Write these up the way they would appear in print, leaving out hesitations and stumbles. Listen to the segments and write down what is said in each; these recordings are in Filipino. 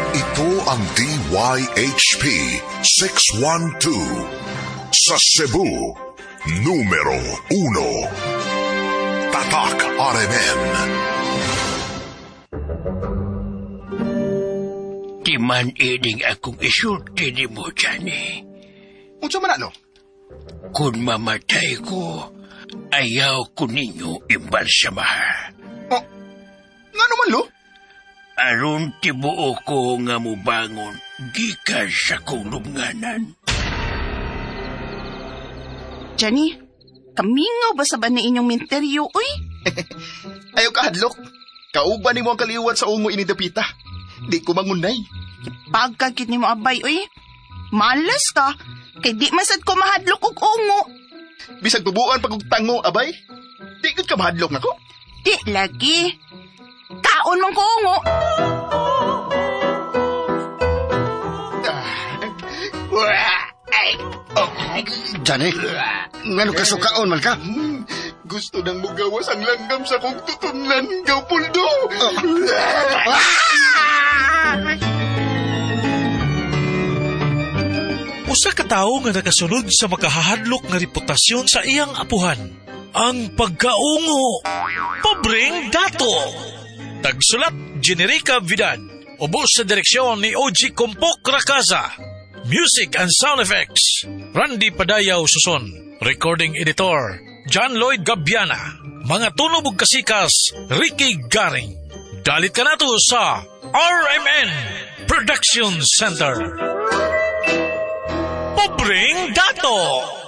Ito ang DYHP 612 sa Cebu, numero 1. Tatak RMN. Di man ining akong isulti ni mo, Johnny. Unsa man ano? Kung mamatay ko, ayaw ko ninyo imbalsamahan. Oh, nga naman, lo? Aron tibuo ko nga mubangon, gikan sa kong lubnganan. Johnny, kamingaw ba sa ba na inyong minteryo, uy? Ayaw ka hadlok. Kauban ni mo ang kaliwat sa ungo inidapita. Di ko mangunay. Pagkakit ni mo, abay, uy. Malas ka, kay di masad ko mahadlok og ungo. Bisag tubuan pag tango, abay. Di gud ka mahadlok nako. Di lagi. Kaon man ko ungo. Johnny, ngano ka sukaon man ka? Gusto nang mugawas ang langgam sa kong tutunlan, Gapuldo. Usa ka tawo nga nakasunod sa makahahadlok nga reputasyon sa iyang apuhan. Ang pagkaungo. Pobreng dato. Tagsulat, Generica Vidan. Ubos sa direksyon ni OG Compok Rakaza. Music and sound effects, Randy Padayaw Suson. Recording editor, John Lloyd Gabiana. Mga tunog ug kasikas, Ricky Garing. Dalit ka nato sa RMN Production Center. Pobreng dato.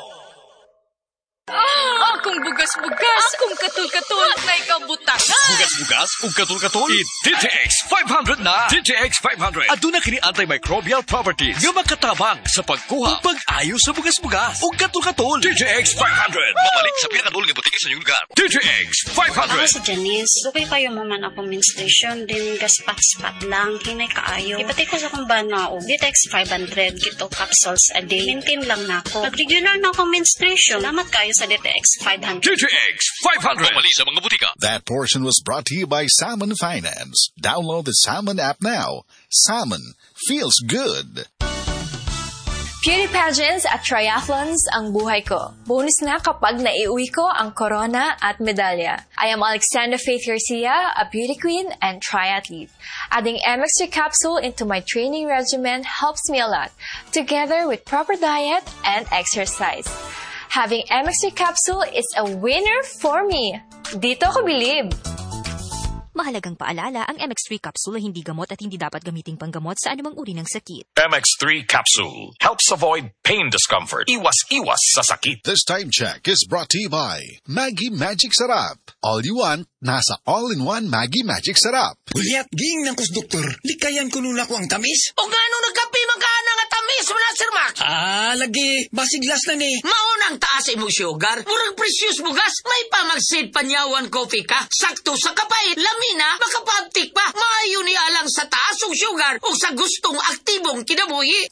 Akong bugas-bugas, akong katul-katul, na ikabutangan. Bugas-bugas, ug katul-katul, i-DTX 500 na. DTX 500. Aduna kini antimicrobial properties nga makatabang sa pagkuha ug pag-ayo sa bugas-bugas ug katul-katul. DTX 500. Mabalik sa pinakatul nga butika sa inyong lugar. DTX 500. Ako si Janice. Dugay kayo maman akong menstruation, din gaspat-spat lang, hinay kaayo. Ipati ko sa kong banao. DTX 500, gito capsules a day. Maintain lang na ako. Nag-regular na akong menstruation. Salamat kayo sa DTX 500. DTX 500. Mabalik sa mga butika. That portion was brought to you by Salmon Finance. Download the Salmon app now. Salmon feels good. Beauty pageants at triathlons ang buhay ko. Bonus na kapag naiuwi ko ang corona at medalya. I am Alexandra Faith Garcia, a beauty queen and triathlete. Adding MX3 capsule into my training regimen helps me a lot, together with proper diet and exercise. Having MX3 capsule is a winner for me. Dito ko believe. Mahalagang paalala, ang MX3 capsule ay hindi gamot at hindi dapat gamiting panggamot sa anumang uri ng sakit. MX3 capsule helps avoid pain discomfort. Iwas sa sakit. This time check is brought to you by Maggie Magic Sarap. All you want, nasa all-in-one Maggie Magic Sarap. Bulyat, ging ng kus doktor. Likayan ko nun ako ang tamis. O gano nagkapi magkana nga tamis mo na, Sir Max? Lagi. Basiglas na ni. Maunang taas mo sugar. Murag precious bugas. May pamagsid panyawan coffee ka. Sakto sa kapait. Lamina, makapabtik pa. Maayo ni alang sa taas o sugar o sa gustong aktibong kinabuhi.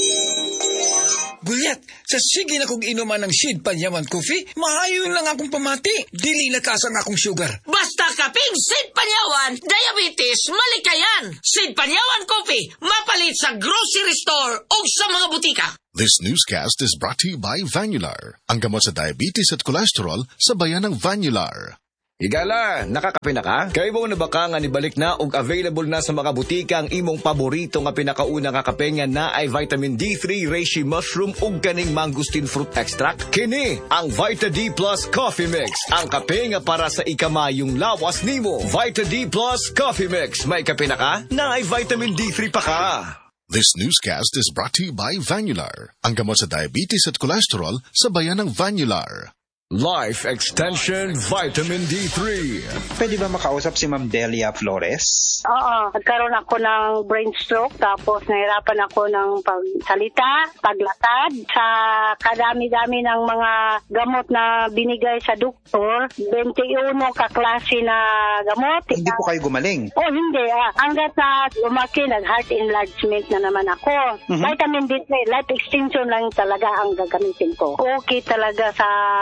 Bulyat, sa sige na kong inuman ng Sid Panyaman Coffee, maayon lang akong pamati. Dili lakasang akong sugar. Basta kaping Sid Panyawan, diabetes, malikayan. Sid Panyawan Coffee, mapalit sa grocery store o sa mga butika. This newscast is brought to you by Vanular. Ang gamot sa diabetes at cholesterol sa bayan ng Vanular. Higala, nakakape na ka? Kaya mo na baka nga nibalik na og available na sa mga butika ang imong paborito nga pinakauna nga kape nga na ay vitamin D3, reishi mushroom ug kaning mangosteen fruit extract. Kini ang Vita D Plus Coffee Mix, ang kape nga para sa ikamayong lawas nimo. Vita D Plus Coffee Mix, may kape na ka? Na ay vitamin D3 pa ka. This newscast is brought to you by Vanular. Ang gamot sa diabetes at cholesterol sa bayan ng Vanular. Life Extension Vitamin D3. Pwede ba makausap si Ma'am Delia Flores? Oo, nagkaroon ako ng brain stroke tapos nahirapan ako ng pagsalita, paglatad. Sa kadami-dami ng mga gamot na binigay sa doktor, 21 kaklase na gamot. Hindi po kayo gumaling? Oh, hindi. Hanggat na lumaki, nag-heart enlargement na naman ako. Vitamin D3, life extension lang talaga ang gagamitin ko. Okay talaga sa buhay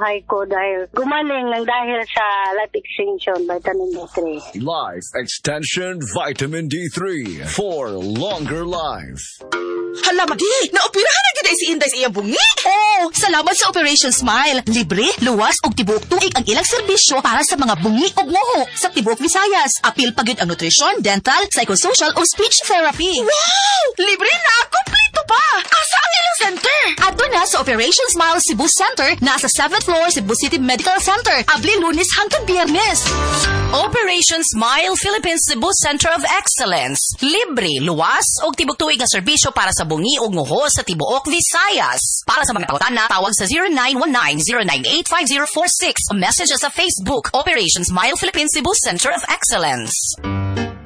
buhay ko dahil gumaling ng dahil sa life extension, vitamin D3. Life Extension Vitamin D3 for longer life. Hala, Magi! Naoperahan na gina si Inday sa iyang bungi! Oh, salamat sa Operation Smile. Libre, luwas ug tibuok tuig ang ilang serbisyo para sa mga bungi ug nguho sa tibuok Visayas. Apil pagyud ang nutrition, dental, psychosocial ug speech therapy. Wow! Libre na! Kompleto pa! Asa ang ilang center? Ato na sa Operation Smile Cebu Center, nasa 7th floor Cebu City Medical Center. Abli Lunes hangtod Biyernes. Operation Smile Philippines Cebu Center of Excellence. Libre, luwas ug tibuok tuig nga serbisyo para sa bungi ug nguho sa tibuok Visayas. Para sa mga pangutana, tawag sa 0919-098-5046 o message sa Facebook, Operation Smile Philippines Cebu Center of Excellence.